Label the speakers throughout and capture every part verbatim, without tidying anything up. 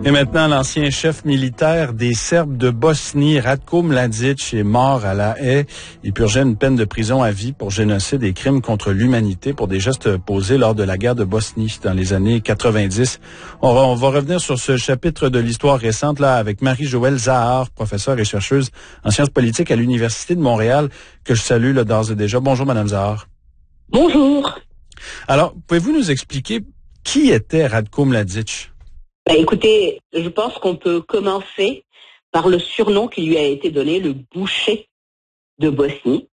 Speaker 1: Et maintenant, l'ancien chef militaire des Serbes de Bosnie, Ratko Mladic, est mort à La Haye. Il purgeait une peine de prison à vie pour génocide et crimes contre l'humanité pour des gestes posés lors de la guerre de Bosnie dans les années quatre-vingt-dix. On va, on va revenir sur ce chapitre de l'histoire récente là avec Marie-Joëlle Zahar, professeure et chercheuse en sciences politiques à l'Université de Montréal, que je salue là, d'ores et déjà. Bonjour, Madame Zahar.
Speaker 2: Bonjour.
Speaker 1: Alors, pouvez-vous nous expliquer qui était Ratko Mladic?
Speaker 2: Ben, écoutez, je pense qu'on peut commencer par le surnom qui lui a été donné, le boucher de Bosnie.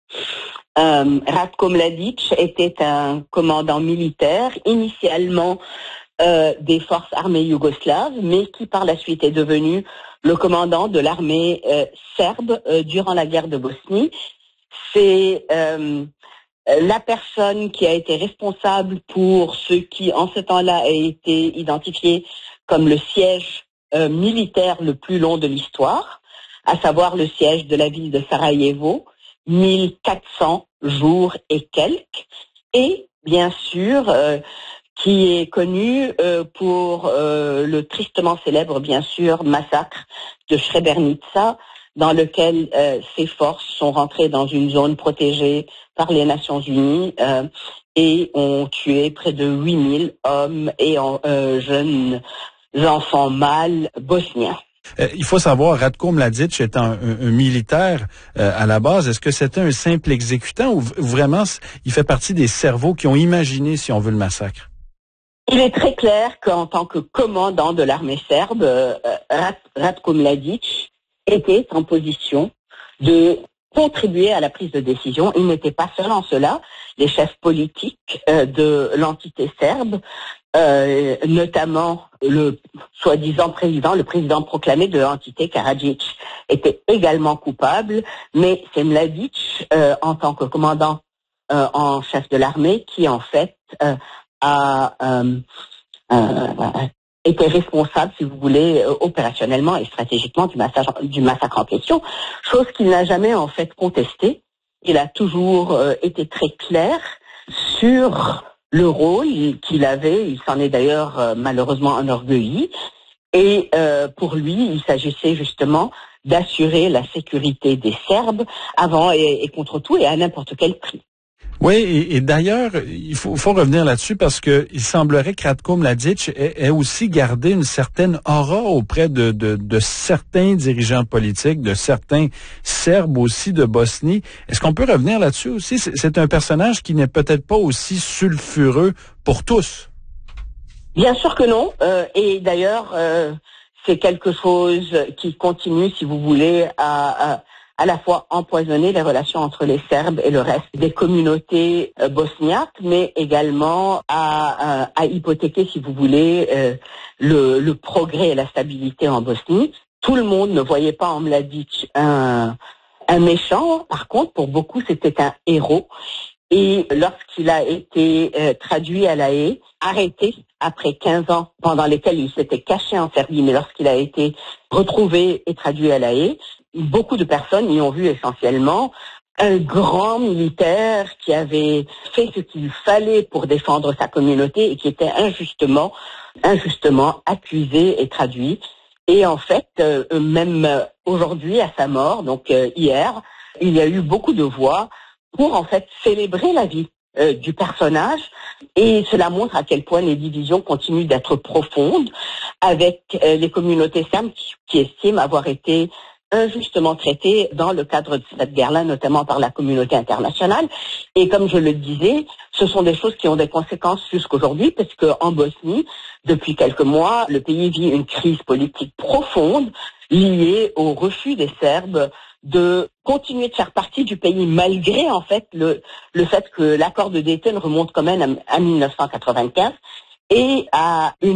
Speaker 2: Euh, Ratko Mladic était un commandant militaire, initialement euh, des forces armées yougoslaves, mais qui par la suite est devenu le commandant de l'armée euh, serbe euh, durant la guerre de Bosnie. C'est euh, la personne qui a été responsable pour ce qui, en ce temps-là, a été identifié comme le siège euh, militaire le plus long de l'histoire, à savoir le siège de la ville de Sarajevo, mille quatre cents jours et quelques, et bien sûr, euh, qui est connu euh, pour euh, le tristement célèbre, bien sûr, massacre de Srebrenica, dans lequel euh, ses forces sont rentrées dans une zone protégée par les Nations Unies euh, et ont tué près de huit mille hommes et euh, jeunes enfants mâles bosniens.
Speaker 1: Euh, il faut savoir, Ratko Mladic étant un, un, un militaire euh, à la base, est-ce que c'était un simple exécutant ou vraiment il fait partie des cerveaux qui ont imaginé, si on veut, le massacre?
Speaker 2: Il est très clair qu'en tant que commandant de l'armée serbe, euh, Rat, Ratko Mladic était en position de contribuer à la prise de décision. Il n'était pas seul en cela. Les chefs politiques euh, de l'entité serbe, euh, notamment le soi-disant président, le président proclamé de l'entité Karadzic, était également coupable, mais c'est Mladic, euh, en tant que commandant euh, en chef de l'armée, qui en fait euh, a euh, euh, était responsable, si vous voulez, euh, opérationnellement et stratégiquement du massacre, du massacre en question, chose qu'il n'a jamais en fait contestée. Il a toujours euh, été très clair sur le rôle qu'il avait. Il s'en est d'ailleurs euh, malheureusement enorgueilli. Et euh, pour lui, il s'agissait justement d'assurer la sécurité des Serbes avant et, et contre tout et à n'importe quel prix.
Speaker 1: Oui, et, et d'ailleurs, il faut, faut revenir là-dessus parce que il semblerait que Ratko Mladic ait, ait aussi gardé une certaine aura auprès de, de, de certains dirigeants politiques, de certains Serbes aussi de Bosnie. Est-ce qu'on peut revenir là-dessus aussi? C'est, c'est un personnage qui n'est peut-être pas aussi sulfureux pour tous.
Speaker 2: Bien sûr que non. Euh, et d'ailleurs, euh, c'est quelque chose qui continue, si vous voulez, à... à à la fois empoisonner les relations entre les Serbes et le reste des communautés euh, bosniaques, mais également à, à, à hypothéquer, si vous voulez, euh, le, le progrès et la stabilité en Bosnie. Tout le monde ne voyait pas en Mladic un, un méchant. Par contre, pour beaucoup, c'était un héros. Et lorsqu'il a été euh, traduit à La Haye, arrêté après quinze ans pendant lesquels il s'était caché en Serbie, mais lorsqu'il a été retrouvé et traduit à La Haye, beaucoup de personnes y ont vu essentiellement un grand militaire qui avait fait ce qu'il fallait pour défendre sa communauté et qui était injustement, injustement accusé et traduit. Et en fait, euh, même aujourd'hui, à sa mort, donc euh, hier, il y a eu beaucoup de voix pour en fait célébrer la vie euh, du personnage, et cela montre à quel point les divisions continuent d'être profondes avec euh, les communautés serbes qui, qui estiment avoir été injustement traitées dans le cadre de cette guerre-là, notamment par la communauté internationale. Et comme je le disais, ce sont des choses qui ont des conséquences jusqu'aujourd'hui, parce qu'en Bosnie, depuis quelques mois, le pays vit une crise politique profonde liée au refus des Serbes de continuer de faire partie du pays malgré en fait le, le fait que l'accord de Dayton remonte quand même à, à mille neuf cent quatre-vingt-quinze et à une